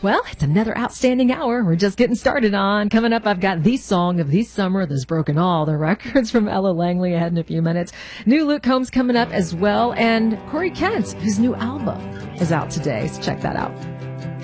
Well, it's another outstanding hour. We're just getting started on. Coming up, I've got the song of the summer that's broken all the records from Ella Langley ahead in a few minutes. New Luke Combs coming up as well. And Corey Kent, whose new album is out today. So check that out.